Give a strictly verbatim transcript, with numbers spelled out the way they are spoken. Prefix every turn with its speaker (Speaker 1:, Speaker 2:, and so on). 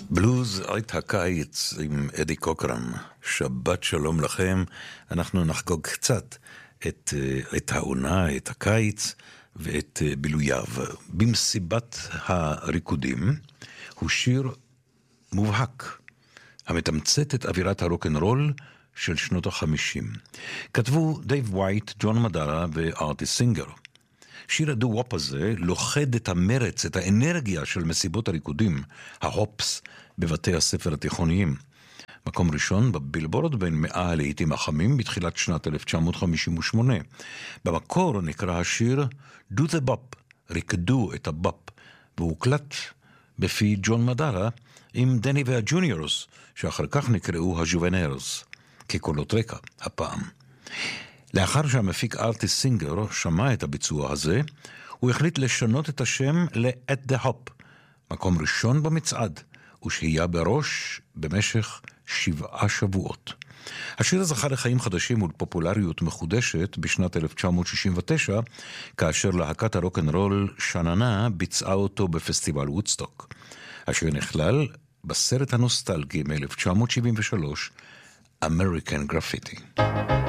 Speaker 1: בלוז עת הקיץ עם אדי קוקרם, שבת שלום לכם. אנחנו נחגוג קצת את, את העונה, את הקיץ ואת בילוייו. במסיבת הריקודים הוא שיר מובהק המתמצת את אווירת הרוק'נ'רול של שנות החמישים. כתבו דייב ווייט, ג'ון מדרה וארטי סינגר. שיר הדו-וופ הזה לוחד את המרץ, את האנרגיה של מסיבות הריקודים, ההופס, בבתי הספר התיכוניים. מקום ראשון בבילבורד בין מאה הלהיטים החמים בתחילת שנת אלף תשע מאות חמישים ושמונה. במקור נקרא השיר Do the Bop, ריקדו את הבופ, והוא הוקלט בפי ג'ון מדרה עם דני והג'וניורס, שאחר כך נקראו הג'ובנרס, כקולות רקע הפעם. לאחר שהמפיק ארטי סינגר שמע את הביצוע הזה, הוא החליט לשנות את השם ל-At the Hop, מקום ראשון במצעד, ושהיה בראש במשך שבעה שבועות. השיר זכה לחיים חדשים ולפופולריות מחודשת בשנת אלף תשע מאות שישים ותשע, כאשר להקת הרוק'נ'רול שננה ביצעה אותו בפסטיבל וודסטוק. השיר נכלל בסרט הנוסטלגי מ-אלף תשע מאות שבעים ושלוש, American Graffiti.